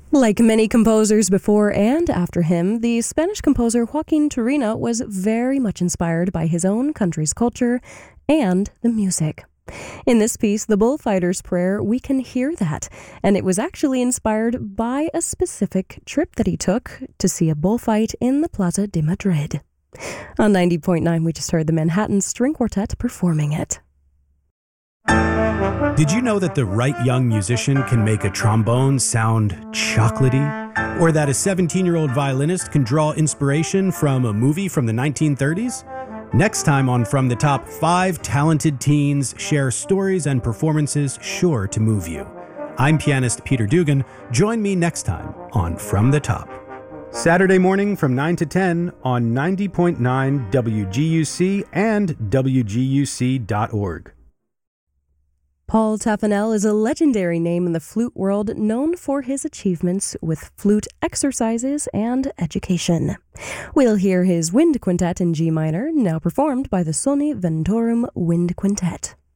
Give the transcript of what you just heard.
Like many composers before and after him, the Spanish composer Joaquin Turina was very much inspired by his own country's culture and the music. In this piece, The Bullfighter's Prayer, we can hear that, and it was actually inspired by a specific trip that he took to see a bullfight in the Plaza de Madrid. On 90.9, we just heard the Manhattan String Quartet performing it. Did you know that the right young musician can make a trombone sound chocolatey? Or that a 17-year-old violinist can draw inspiration from a movie from the 1930s? Next time on From the Top, 5 talented teens share stories and performances sure to move you. I'm pianist Peter Dugan. Join me next time on From the Top. Saturday morning from 9 to 10 on 90.9 WGUC and WGUC.org. Paul Taffanel is a legendary name in the flute world, known for his achievements with flute exercises and education. We'll hear his Wind Quintet in G minor, now performed by the Sony Ventorum Wind Quintet.